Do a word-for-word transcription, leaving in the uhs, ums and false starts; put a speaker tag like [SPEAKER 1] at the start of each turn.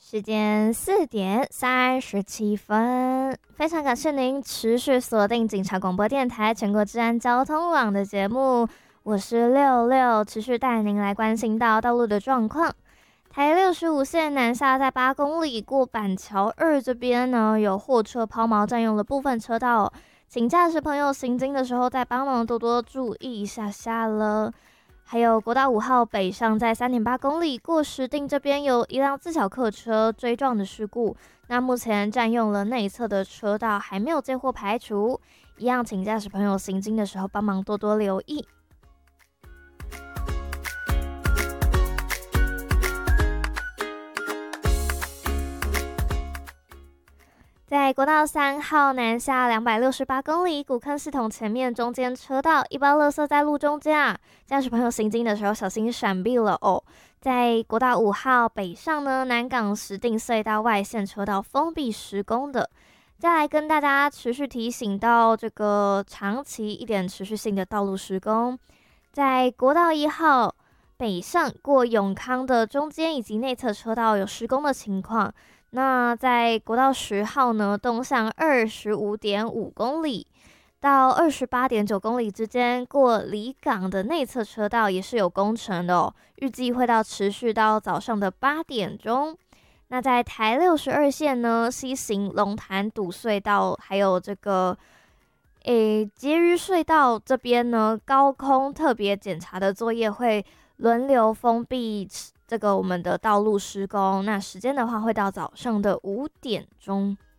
[SPEAKER 1] 时间四点三十七分，非常感谢您持续锁定警察广播电台全国治安交通网的节目，我是六六，持续带您来关心到道路的状况。台六十五线南下在八公里过板桥二这边呢，有货车抛锚占用了部分车道，请驾驶朋友行经的时候再帮忙多多注意一下下了。还有国道五号北上在 三点八公里过石碇这边有一辆自小客车追撞的事故，那目前占用了内侧的车道，还没有接获排除，一样请驾驶朋友行经的时候帮忙多多留意。在国道三号南下两百六十八公里，古坑系统前面中间车道，一包垃圾在路中间啊，驾驶朋友行经的时候小心闪避了哦。在国道五号北上呢，南港石碇隧道外线车道封闭施工的。再来跟大家持续提醒到这个长期一点持续性的道路施工，在国道一号北上过永康的中间以及内侧车道有施工的情况。那在国道十号呢，东向二十五点五公里到二十八点九公里之间，过离港的内侧车道也是有工程的哦，预计会到持续到早上的八点钟。那在台六十二线呢，西行龙潭堵隧道，还有这个诶捷鱼隧道这边呢，高空特别检查的作业会轮流封闭这个我们的道路施工，那时间的话会到早上的五点钟。